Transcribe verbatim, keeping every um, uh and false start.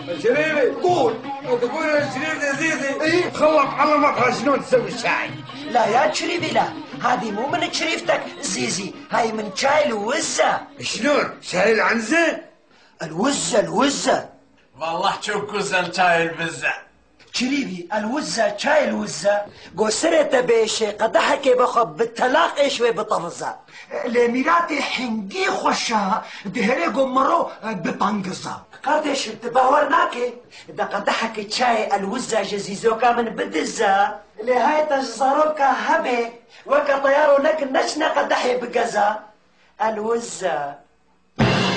شريفي قول. تقول يا شريف يا زيزي ايه؟ خلط علمك شلون تسوي الشاي. لا يا شريفي لا، هذه مو من شريفتك زيزي، هاي من شاي الوزة. شلون؟ شاي العنزة؟ الوزة الوزة. والله شوف كوزن شاي البزة. شريفي الوزة شاي الوزة قصرت بيش قدحك بخب بالتلاق ايشوي بطفزة لميراتي حنقي خوشها دهري قمرو ببانقزة قدش بتباورناكي دا قدحك شاي الوزة جزيزوكا من بدزة لهاي تجزروكا هبي وكا طيارو لك نشنا قدحي بقزة الوزة.